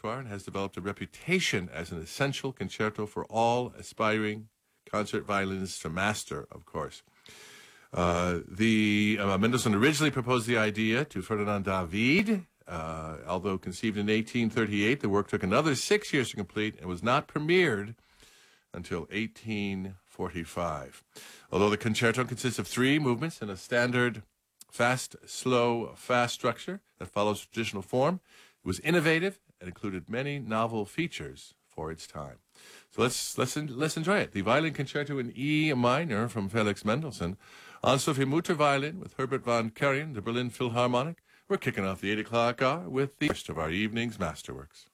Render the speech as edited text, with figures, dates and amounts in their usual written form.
repertoire and has developed a reputation as an essential concerto for all aspiring concert violinists to master, of course. Mendelssohn originally proposed the idea to Ferdinand David. Although conceived in 1838, the work took another 6 years to complete and was not premiered until 1845. Although the concerto consists of 3 movements in a standard fast, slow, fast structure that follows traditional form, it was innovative and included many novel features for its time. So let's enjoy it. The Violin Concerto in E minor from Felix Mendelssohn on Sophie Mutter violin with Herbert von Karajan, the Berlin Philharmonic. We're kicking off the 8 o'clock hour with the first of our evening's masterworks.